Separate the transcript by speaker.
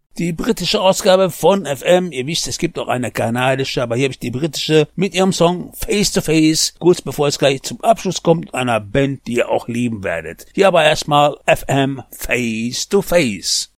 Speaker 1: Die britische Ausgabe von FM, ihr wisst, es gibt auch eine kanadische, aber hier habe ich die britische mit ihrem Song Face to Face, kurz bevor es gleich zum Abschluss kommt, einer Band, die ihr auch lieben werdet. Hier aber erstmal FM Face to Face.